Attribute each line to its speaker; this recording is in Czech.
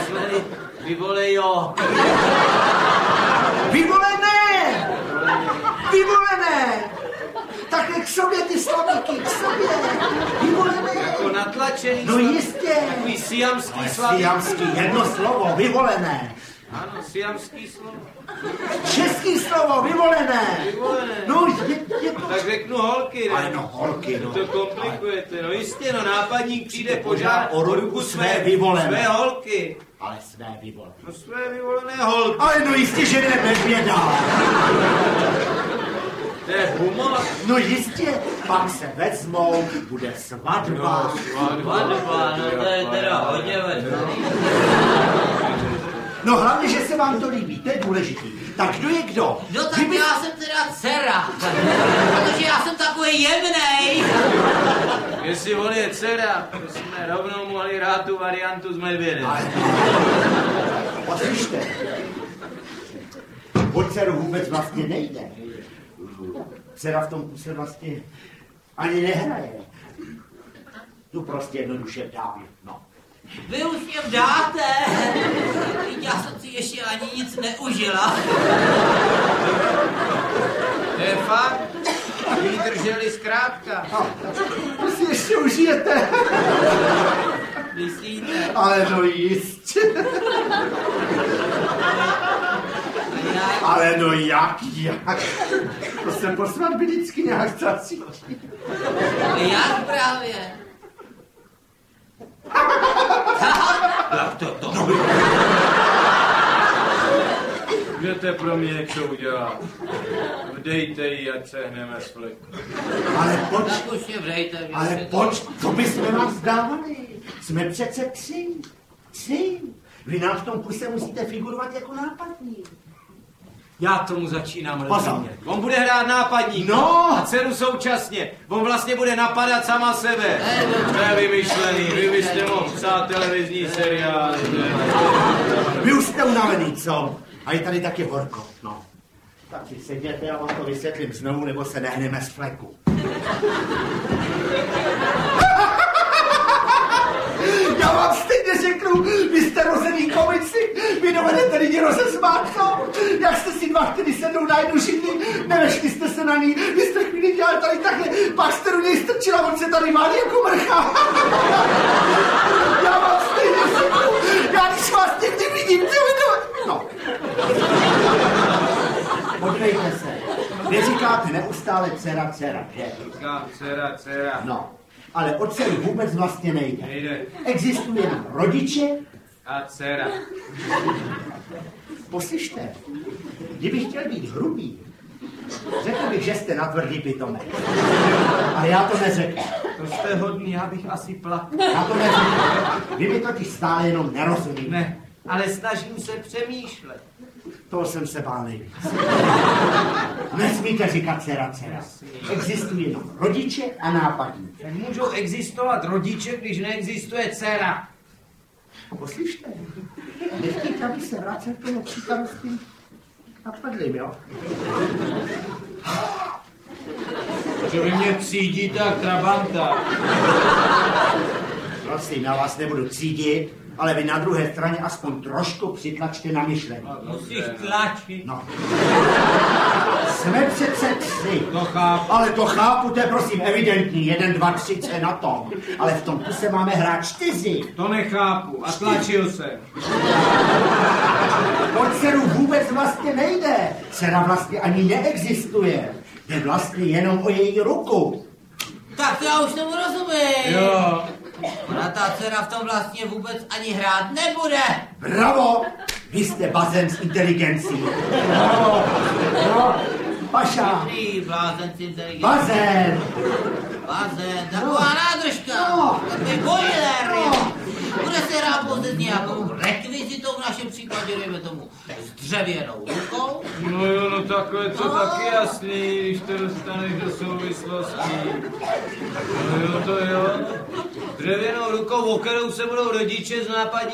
Speaker 1: Myšleli, vyvolejo.
Speaker 2: Vyvolené! Vyvolené! Takhle k sobě ty slavíky, k sobě. Vyvolené.
Speaker 1: Jako natlačený.
Speaker 2: No jistě.
Speaker 1: Takový siamský slavík.
Speaker 2: Siamský, jedno slovo, vyvolené.
Speaker 1: Ano, siamský slovo.
Speaker 2: Český slovo, vyvolené.
Speaker 1: Vyvolené.
Speaker 2: No, je to...
Speaker 1: Tak řeknu holky, ne?
Speaker 2: Ale no, holky, no.
Speaker 1: To komplikujete, no jistě, no nápadník přijde požádat
Speaker 2: o ruku své vyvolené.
Speaker 1: Své holky.
Speaker 2: Ale své vyvolené.
Speaker 1: No své vyvolené holky.
Speaker 2: Ale no jistě, že ne medvěda.
Speaker 1: To je humor.
Speaker 2: No jistě, pak se vezmou, bude svatba.
Speaker 1: Svatba, no to je teda hodně veselý.
Speaker 2: No hlavně, že se vám to líbí, to je důležitý. Tak kdo je kdo?
Speaker 3: No tak já jsem teda dcera, protože já jsem takový jemnej.
Speaker 1: Jestli on je dcera, to jsme rovnou mohli hrát tu variantu s medvědem.
Speaker 2: Poslyšte, o dceru vůbec vlastně nejde. Dcera v tom kuse vlastně ani nehraje. Tu prostě jednoduše dám, no.
Speaker 3: Vy už mě dáte. Já jsem si ještě ani nic neužila.
Speaker 1: To je fakt. Vydrželi zkrátka.
Speaker 2: To si ještě užijete.
Speaker 3: Myslíte?
Speaker 2: Ale no jistě. Ale no jak? To jsem po svatbě vždycky nějak zacítil.
Speaker 3: Jak právě?
Speaker 1: Jak to? Můžete pro mě něco udělat. Vdejte ji, ať se hneme z fleku.
Speaker 2: Ale poč,
Speaker 3: Tak už mě vdejte.
Speaker 2: ale poč, to bychom vás dávali. Jsme přece tři. Vy nám v tom kuse musíte figurovat jako nápadník.
Speaker 1: Já tomu začínám
Speaker 2: Pozor.
Speaker 1: rozumět. On bude hrát nápadník.
Speaker 2: No.
Speaker 1: A dceru současně. On vlastně bude napadat sama sebe. To je vymyšlený. Vy byste mohl psát televizní seriály.
Speaker 2: Vy už jste unavený, co? A je tady taky horko, no. Tak si seděte, já vám to vysvětlím znovu, nebo se nehneme z fleku. Já vám stejně řeknu, vy jste rozený komici, vy dovedete lidi rozesmát, no? Jak jste si dva chtěli sednout na jednu židli, nevešli jste se na ní, vy jste chvíli dělali tady takhle, pak jste do něj strčila, on se tady válí jako mrcha. Já vám stejně řeknu, já když vás někdy vidím, no. Podívejte se, vy říkáte neustále dcera, že?
Speaker 1: Říkám dcera.
Speaker 2: No, ale o dceru vůbec vlastně nejde. Existují jenom rodiče
Speaker 1: a dcera.
Speaker 2: Poslyšte, kdybych chtěl být hrubý, řekl bych, že jste natvrdý pitomek. Ale já to neřeknu.
Speaker 1: To jste hodný, já bych asi plakal.
Speaker 2: Já to neřeknu. Vy mi totiž stále jenom nerozumíte.
Speaker 1: Ne, ale snažím se přemýšlet.
Speaker 2: Toho jsem se bál nejvíc. Nesmíte říkat dcera. Existují jenom rodiče a nápadník.
Speaker 1: Jak můžou existovat rodiče, když neexistuje dcera?
Speaker 2: Poslyšte, nechtějte, aby se vracel k tomu příkladu s tím napadlým, jo?
Speaker 1: Že vy mě cídíte jak trabanta.
Speaker 2: Prosím, já vás nebudu cídit, ale vy na druhé straně aspoň trošku přitlačte na myšlení.
Speaker 3: Musíš tlačit.
Speaker 2: No. Jsme přece tři.
Speaker 1: To chápu.
Speaker 2: Ale to chápu, to je prosím evidentní. 1, 2, 3, co je na tom. Ale v tom kuse máme hrát 4.
Speaker 1: To nechápu a tlačil jsem.
Speaker 2: O dceru vůbec vlastně nejde. Dcera vlastně ani neexistuje. Jde vlastně jenom o její ruku.
Speaker 3: Tak to já už tomu rozumím.
Speaker 1: Jo.
Speaker 3: Ona ta dcera v tom vlastně vůbec ani hrát nebude.
Speaker 2: Bravo! Vy jste bazén s inteligencí. Bravo! No, Paša!
Speaker 3: Dobrý, blázen s inteligencí.
Speaker 2: Bazén!
Speaker 3: Bazén, taková nádržka.
Speaker 2: No.
Speaker 3: Takový boiler. Bude se hrát pouze s nějakou rekvizitou, v našem případě dejme tomu s dřevěnou rukou.
Speaker 1: No jo, no takové to taky jasný, když to dostaneš do souvislostí. No jo, to jo. Dřevěnou rukou, o kterou se budou rodiče z nápadní